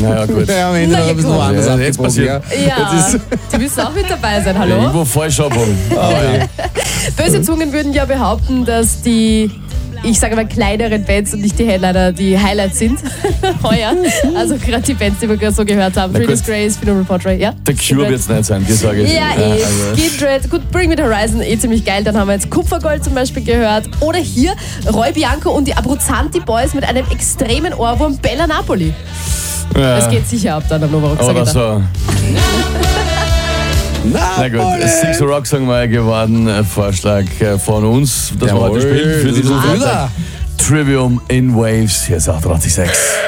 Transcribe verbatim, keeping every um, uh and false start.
Naja, gut. Ja, am Ende Na, noch ein bisschen ja, woanders ja, jetzt abgebogen, passiert. ja. Ja, die müssen auch mit dabei sein, hallo? Irgendwo falsch abholen. Aber ja. Böse Zungen würden ja behaupten, dass die, ich sage mal, kleineren Bands und nicht die Headliner die Highlights sind heuer. Also gerade die Bands, die wir gerade so gehört haben. Na Freedom's gut. Grace, Funeral Portrait, ja? Der Cure wird es nicht sein, die sage ich. Ja, eh. also. Kindred, gut, Bring Me the Horizon, eh ziemlich geil. Dann haben wir jetzt Kupfergold zum Beispiel gehört. Oder hier Roy Bianco und die Abruzanti Boys mit einem extremen Ohrwurm, Bella Napoli. Ja. Das geht sicher ab dann am Novarock, sag Oder ich da. so. Na gut, Six Rock Song war ja geworden, äh, Vorschlag äh, von uns, dass wir Jawohl, heute spielen für das diesen ist Freitag. Trivium in Waves, hier ist acht acht sechs.